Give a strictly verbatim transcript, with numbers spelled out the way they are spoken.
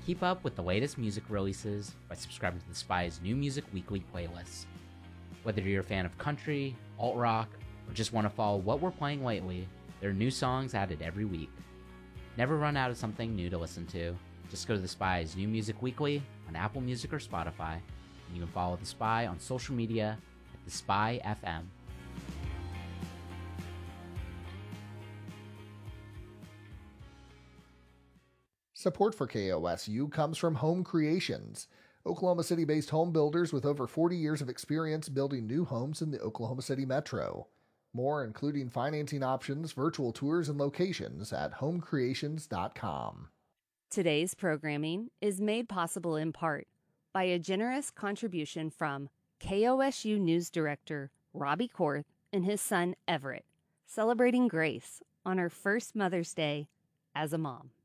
Keep up with the latest music releases by subscribing to the Spy's new music weekly playlist. Whether you're a fan of country, alt-rock, or just want to follow what we're playing lately, there are new songs added every week. Never run out of something new to listen to. Just go to the Spy's new music weekly on Apple Music or Spotify, and you can follow the Spy on social media at The Spy F M. Support for K O S U comes from Home Creations, Oklahoma City-based home builders with over forty years of experience building new homes in the Oklahoma City metro. More, including financing options, virtual tours, and locations at home creations dot com. Today's programming is made possible in part by a generous contribution from K O S U News Director Robbie Korth and his son Everett, celebrating Grace on her first Mother's Day as a mom.